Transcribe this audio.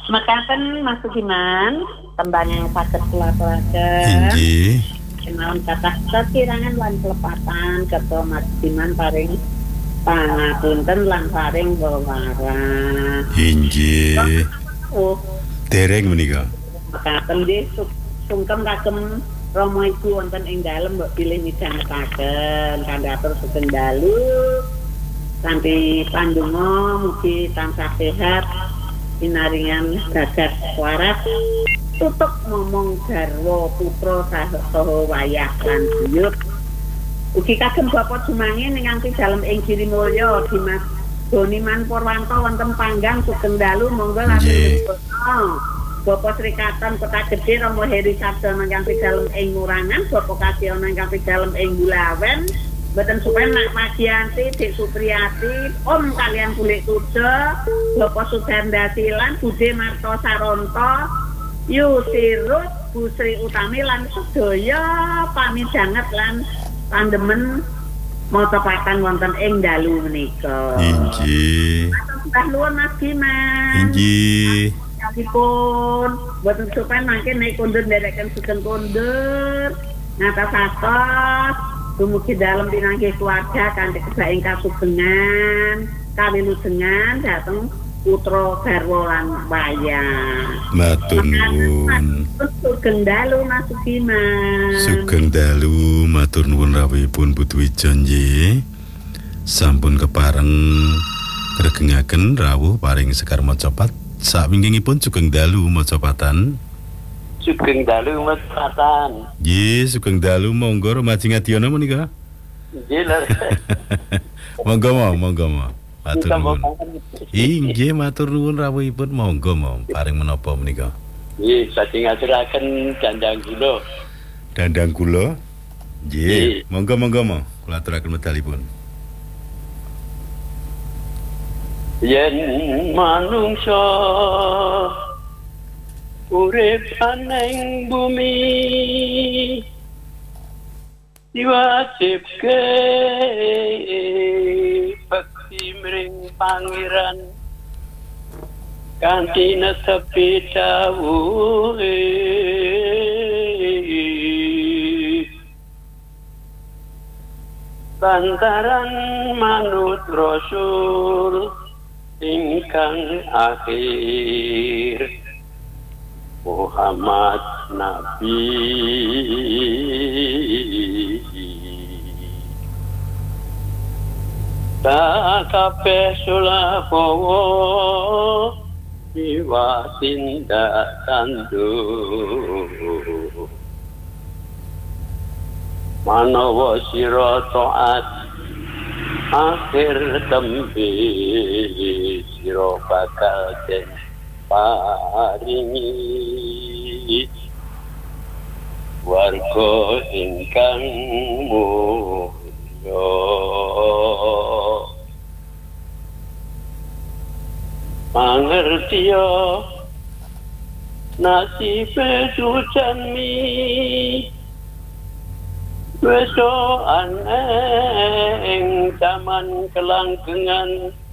Mekaten Mas Sugiman, tembang yang saged kula aturaken. Inggih. Kemawon kathah kekirangan lan kelepatan keto Mas Sugiman paring pangapunten lan paring wewarang. Inggih. Oh, Dereng menika. mekaten nggih sungkem kagem Rama Ibu wonten ing dalem mbok pilih midhangetaken kandhatur sugeng dalu. Kanthi pandonga mugi tansah sehat. Pinaringan gagas waras tutuk ngomong garwa putra saha wayah lan buyut ugi kagem Bapak Jumangin ingkang dalem ing Girimulya Dimas Doniman Purwanto wonten panggang sugeng dalu monggo latur Bapak Sri Katon Kota Gedhe Rama Heri Sarjono ingkang dalem ing Ngurangan Bapak Kadiono ingkang dalem ing Bulawen Mboten supen Nak Magianti, Dik Supriyati, Om kalian Bulik Tuja, Bapak Sugandati lan Bude Marto Saronto, Yusirut, Bu Sri Utami lan sedaya pamijanget lan pandemen motopatan wonten ing dalu menika. Inggih. Mbah nuwun Mas Giman. Inggih. Sampun mboten supen mangke nek kondur ndereken sugeng kondur. Ngatos-atos dumugi dalem pinanggih keluarga kanthi kebaing kasugengan, kawilujengan dhateng putra garwa lan wayah. Matur nuwun. Sugeng dalu Mas Sugiman. Sugeng dalu matur nuwun rawuhipun Putu Wijan nggih. Sampun kepareng gregengaken rawuh paring sekar macapat. Sawingkingipun sugeng dalu macapatan. Sugeng dalu mecatan. Nggih, sugeng dalu monggo Romaji Ngadiono menika. Nggih lho. Monggo. Matur nuwun. Inggih, matur nuwun rawuhipun monggo paring menapa menika. Nggih, badhe ngaturaken dandang kula. Dandang kula. Nggih, monggo kula aturaken medalipun. Yen manungsa urip ning bumi diwajibke bekti mring pangeran kanthi netepi dawuhe lantaran manut rasul ingkang akhir Muhammad Nabi tak kabeh sulapawa iwa tindak tanduk manawa sira taat akhir tembe sira bakal den paringi warga ingkang mulya mangertiya nasibe sujanmi weso aneh ing jaman kelanggengan